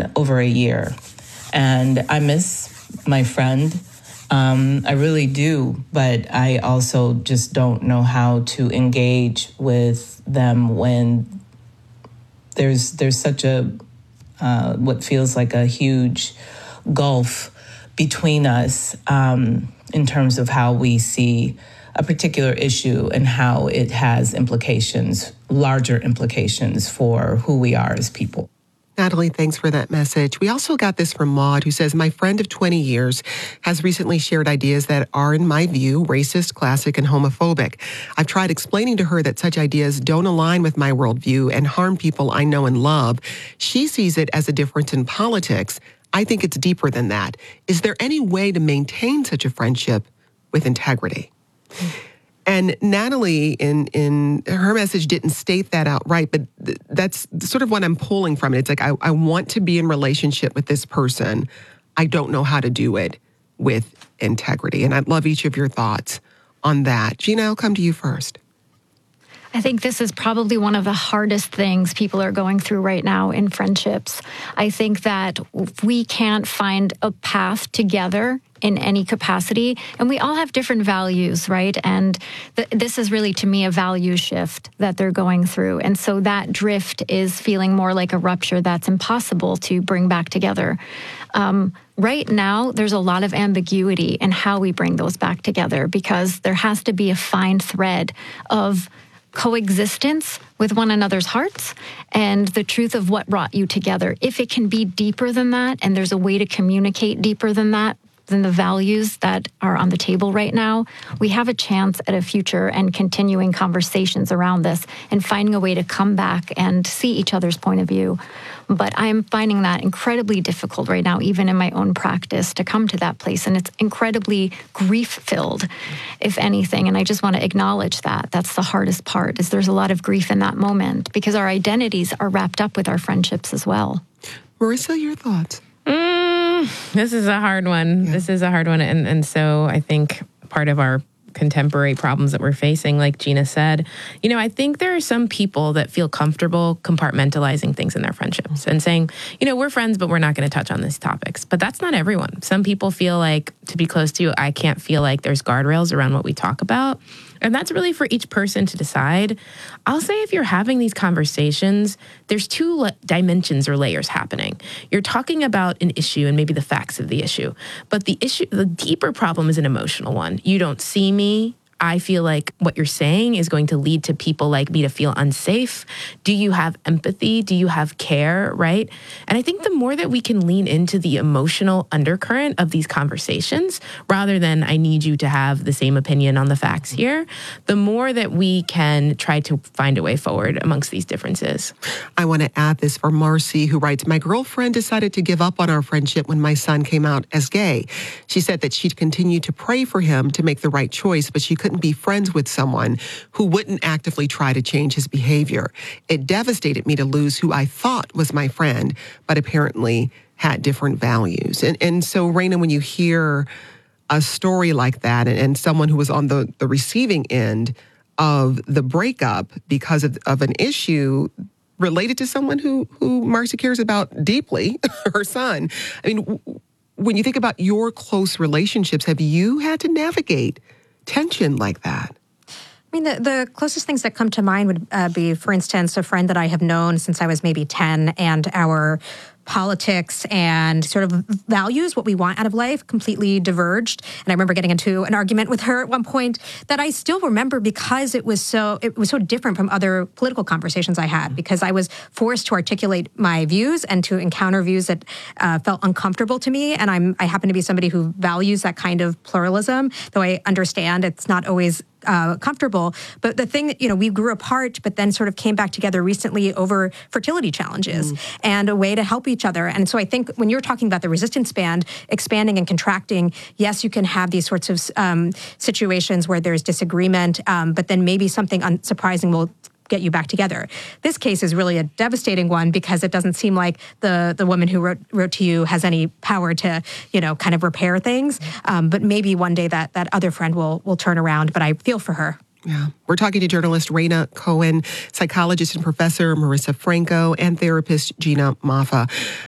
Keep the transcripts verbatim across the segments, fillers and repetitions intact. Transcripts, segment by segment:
been over a year. And I miss my friend. Um, I really do, but I also just don't know how to engage with them when there's there's such a uh, what feels like a huge gulf between us um, in terms of how we see a particular issue and how it has implications, larger implications for who we are as people. Natalie, thanks for that message. We also got this from Maud, who says, my friend of twenty years has recently shared ideas that are, in my view, racist, classic, and homophobic. I've tried explaining to her that such ideas don't align with my worldview and harm people I know and love. She sees it as a difference in politics. I think it's deeper than that. Is there any way to maintain such a friendship with integrity? And Natalie, in, in her message, didn't state that outright, but th- that's sort of what I'm pulling from it. It's like, I, I want to be in relationship with this person. I don't know how to do it with integrity. And I'd love each of your thoughts on that. Gina, I'll come to you first. I think this is probably one of the hardest things people are going through right now in friendships. I think that we can't find a path together in any capacity, and we all have different values, right? And th- this is really, to me, a value shift that they're going through. And so that drift is feeling more like a rupture that's impossible to bring back together. Um, right now, there's a lot of ambiguity in how we bring those back together, because there has to be a fine thread of coexistence with one another's hearts and the truth of what brought you together. If it can be deeper than that, and there's a way to communicate deeper than that, than the values that are on the table right now, we have a chance at a future and continuing conversations around this and finding a way to come back and see each other's point of view. But I'm finding that incredibly difficult right now, even in my own practice, to come to that place. And it's incredibly grief-filled, if anything. And I just want to acknowledge that. That's the hardest part, is there's a lot of grief in that moment, because our identities are wrapped up with our friendships as well. Marissa, your thoughts? Mm, this is a hard one. Yeah. This is a hard one. And, and so I think part of our contemporary problems that we're facing, like Gina said, you know, I think there are some people that feel comfortable compartmentalizing things in their friendships and saying, you know, we're friends, but we're not going to touch on these topics. But that's not everyone. Some people feel like, to be close to you, I can't feel like there's guardrails around what we talk about. And that's really for each person to decide. I'll say if you're having these conversations, there's two le- dimensions or layers happening. You're talking about an issue and maybe the facts of the issue. But the issue, the deeper problem is an emotional one. You don't see me. I feel like what you're saying is going to lead to people like me to feel unsafe. Do you have empathy? Do you have care, right? And I think the more that we can lean into the emotional undercurrent of these conversations, rather than I need you to have the same opinion on the facts here, the more that we can try to find a way forward amongst these differences. I want to add this for Marcy, who writes, my girlfriend decided to give up on our friendship when my son came out as gay. She said that she'd continue to pray for him to make the right choice, but she couldn't be friends with someone who wouldn't actively try to change his behavior. It devastated me to lose who I thought was my friend, but apparently had different values. And and so, Raina, when you hear a story like that, and, and someone who was on the, the receiving end of the breakup because of, of an issue related to someone who, who Marcy cares about deeply, her son, I mean, w- when you think about your close relationships, have you had to navigate tension like that? I mean, the, the closest things that come to mind would uh, be, for instance, a friend that I have known since I was maybe ten, and our politics and sort of values, what we want out of life, completely diverged. And I remember getting into an argument with her at one point that I still remember because it was so it was so different from other political conversations I had, because I was forced to articulate my views and to encounter views that uh, felt uncomfortable to me. And I'm I happen to be somebody who values that kind of pluralism, though I understand it's not always Uh, comfortable. But the thing that, you know, we grew apart, but then sort of came back together recently over fertility challenges mm. and a way to help each other. And so I think when you're talking about the resistance band expanding and contracting, yes, you can have these sorts of um, situations where there's disagreement, um, but then maybe something unsurprising will get you back together. This case is really a devastating one because it doesn't seem like the the woman who wrote wrote to you has any power to, you know, kind of repair things. Um, but maybe one day that that other friend will will turn around. But I feel for her. Yeah. We're talking to journalist Raina Cohen, psychologist and professor Marissa Franco, and therapist Gina Maffa.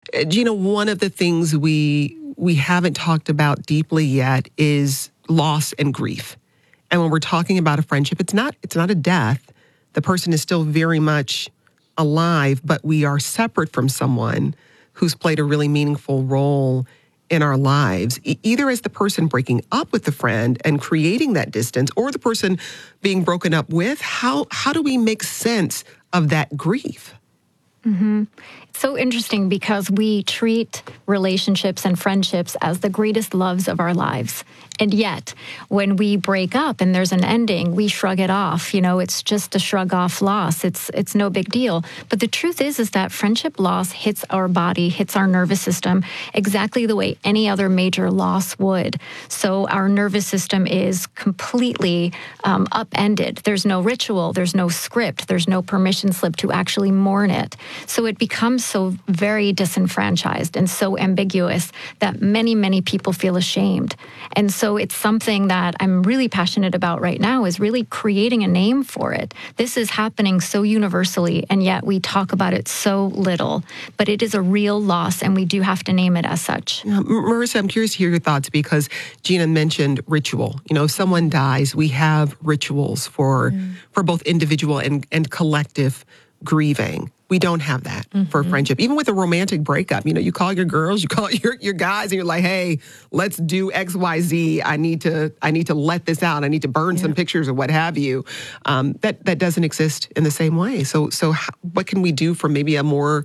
Uh, Gina, one of the things we we haven't talked about deeply yet is loss and grief. And when we're talking about a friendship, it's not it's not a death. The person is still very much alive, but we are separate from someone who's played a really meaningful role in our lives, e- either as the person breaking up with the friend and creating that distance, or the person being broken up with. How how do we make sense of that grief? Mm-hmm. It's so interesting because we treat relationships and friendships as the greatest loves of our lives. And yet, when we break up and there's an ending, we shrug it off. You know, it's just a shrug off loss. It's it's no big deal. But the truth is, is that friendship loss hits our body, hits our nervous system exactly the way any other major loss would. So our nervous system is completely um, upended. There's no ritual, there's no script, there's no permission slip to actually mourn it. So it becomes so very disenfranchised and so ambiguous that many, many people feel ashamed. And so it's something that I'm really passionate about right now, is really creating a name for it. This is happening so universally, and yet we talk about it so little. But it is a real loss, and we do have to name it as such. Yeah, Marissa, I'm curious to hear your thoughts, because Gina mentioned ritual. You know, if someone dies, we have rituals for mm. for both individual and, and collective grieving. We don't have that mm-hmm. for friendship. Even with a romantic breakup, you know, you call your girls, you call your, your guys, and you're like, hey, let's do X, Y, Z. I need to I need to let this out. I need to burn yeah. some pictures or what have you. Um, that that doesn't exist in the same way. So so how, what can we do from maybe a more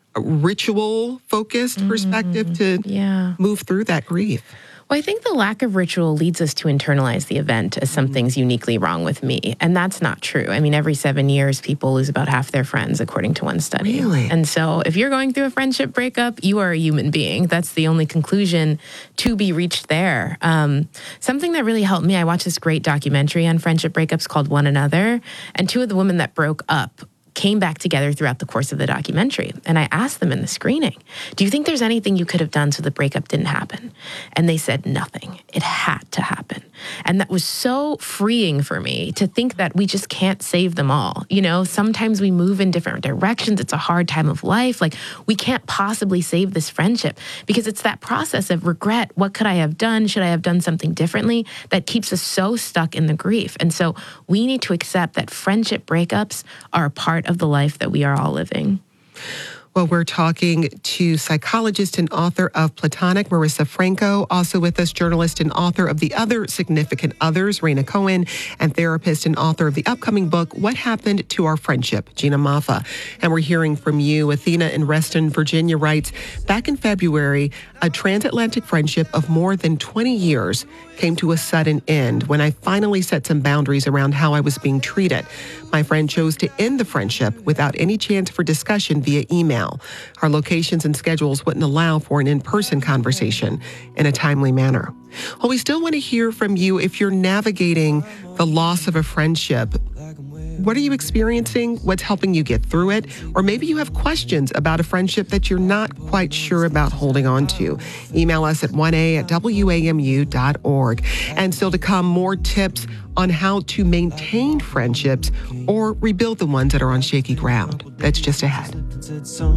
ritual-focused mm-hmm. perspective to yeah. move through that grief? Well, I think the lack of ritual leads us to internalize the event as something's uniquely wrong with me. And that's not true. I mean, every seven years, people lose about half their friends, according to one study. Really? And so if you're going through a friendship breakup, you are a human being. That's the only conclusion to be reached there. Um, something that really helped me, I watched this great documentary on friendship breakups called One Another. And two of the women that broke up came back together throughout the course of the documentary. And I asked them in the screening, do you think there's anything you could have done so the breakup didn't happen? And they said nothing. It had to happen. And that was so freeing for me to think that we just can't save them all. You know, sometimes we move in different directions. It's a hard time of life. Like, we can't possibly save this friendship, because it's that process of regret. What could I have done? Should I have done something differently? That keeps us so stuck in the grief. And so we need to accept that friendship breakups are a part of the life that we are all living. Well, we're talking to psychologist and author of Platonic, Marissa Franco. Also with us, journalist and author of The Other Significant Others, Rayna Cohen, and therapist and author of the upcoming book, What Happened to Our Friendship, Gina Maffa. And we're hearing from you. Athena in Reston, Virginia writes, back in February, a transatlantic friendship of more than twenty years came to a sudden end when I finally set some boundaries around how I was being treated. My friend chose to end the friendship without any chance for discussion via email. Our locations and schedules wouldn't allow for an in-person conversation in a timely manner. Well, we still want to hear from you if you're navigating the loss of a friendship. What are you experiencing? What's helping you get through it? Or maybe you have questions about a friendship that you're not quite sure about holding on to. Email us at one a at w a m u dot org. And still to come, more tips on how to maintain friendships or rebuild the ones that are on shaky ground. That's just ahead.